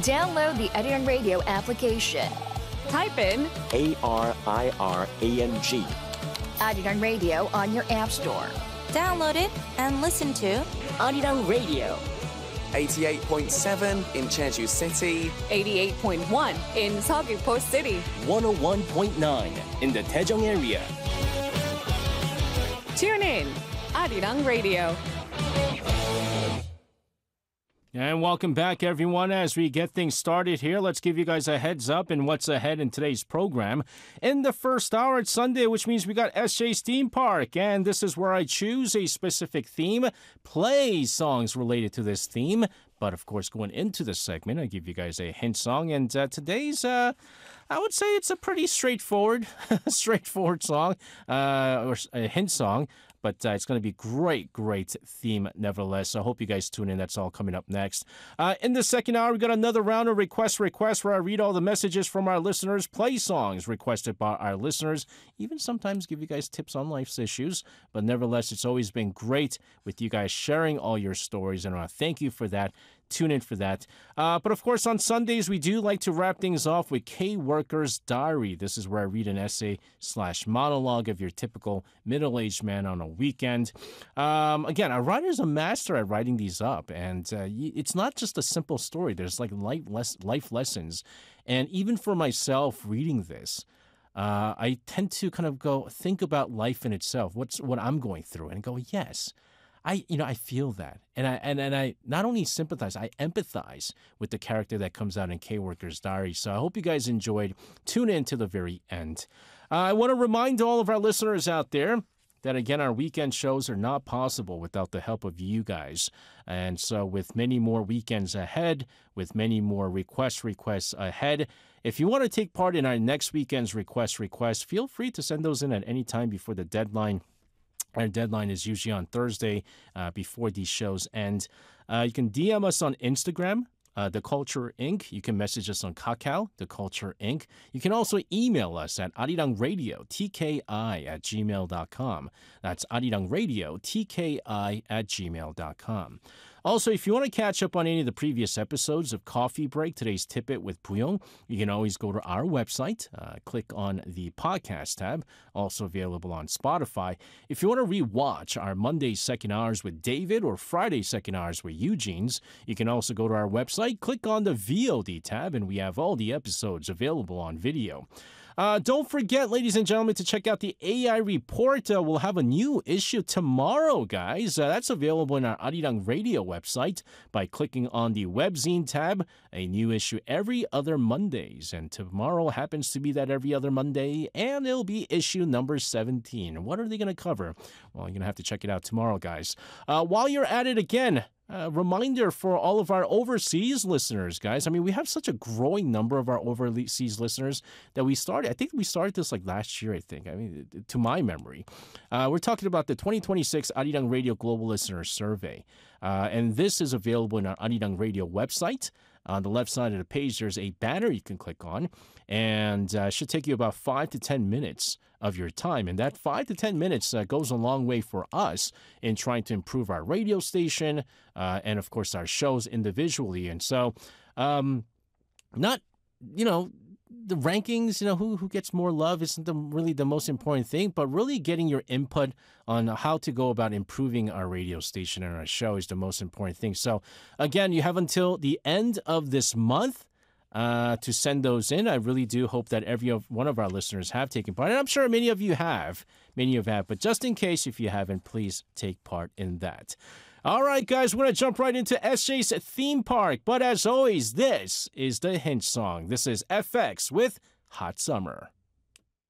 Download the Arirang Radio application. Type in ARIRANG. Arirang Radio on your app store. Download it and listen to Arirang Radio. 88.7 in Jeju City. 88.1 in Seogwipo City. 101.9 in the Daejeong area. Tune in, Arirang Radio. And welcome back, everyone. As we get things started here, let's give you guys a heads up in what's ahead in today's program. In the first hour, it's Sunday, which means we got SJ's Theme Park. And this is where I choose a specific theme, play songs related to this theme. But of course, going into this segment, I give you guys a hint song. And today's, I would say it's a pretty straightforward song, or a hint song. But it's going to be great theme nevertheless. So I hope you guys tune in. That's all coming up next. In the second hour, we got another round of requests where I read all the messages from our listeners, play songs requested by our listeners, even sometimes give you guys tips on life's issues. But nevertheless, it's always been great with you guys sharing all your stories, and I want to thank you for that. Tune in for that. But of course, on Sundays, we do like to wrap things off with K-Worker's Diary. This is where I read an essay/monologue of your typical middle-aged man on a weekend. Again, a writer's a master at writing these up, and it's not just a simple story. There's like life lessons. And even for myself reading this, I tend to kind of think about life in itself, what I'm going through, and go, yes, I feel that. And I not only sympathize, I empathize with the character that comes out in K-Worker's Diary. So I hope you guys enjoyed. Tune in to the very end. I want to remind all of our listeners out there that, again, our weekend shows are not possible without the help of you guys. And so with many more weekends ahead, with many more requests ahead, if you want to take part in our next weekend's requests, feel free to send those in at any time before the deadline. Our deadline is usually on Thursday before these shows end. You can DM us on Instagram, The Culture Inc. You can message us on Kakao, The Culture Inc. You can also email us at arirangradio@gmail.com. That's arirangradio@gmail.com. Also, if you want to catch up on any of the previous episodes of Coffee Break, today's Tip-It with Buyong, you can always go to our website, click on the podcast tab, also available on Spotify. If you want to rewatch our Monday second hours with David or Friday second hours with Eugene's, you can also go to our website, click on the VOD tab, and we have all the episodes available on video. Don't forget, ladies and gentlemen, to check out the AI Report. We'll have a new issue tomorrow, guys. That's available in our Arirang Radio website by clicking on the webzine tab. A new issue every other Mondays. And tomorrow happens to be that every other Monday, and it'll be issue number 17. What are they going to cover? Well, you're going to have to check it out tomorrow, guys. While you're at it again, reminder for all of our overseas listeners, guys. I mean, we have such a growing number of our overseas listeners that I think we started this like last year, to my memory. We're talking about the 2026 Arirang Radio Global Listener Survey. And this is available in our Arirang Radio website. On the left side of the page, there's a banner you can click on, and it should take you about 5 to 10 minutes of your time. And that 5 to 10 minutes goes a long way for us in trying to improve our radio station and, of course, our shows individually. And so the rankings, who gets more love isn't really the most important thing, but really getting your input on how to go about improving our radio station and our show is the most important thing. So, again, you have until the end of this month to send those in. I really do hope that every one of our listeners have taken part, and I'm sure many of you have, but just in case if you haven't, please take part in that. All right, guys, we're going to jump right into SJ's Theme Park. But as always, this is the hint song. This is FX with Hot Summer.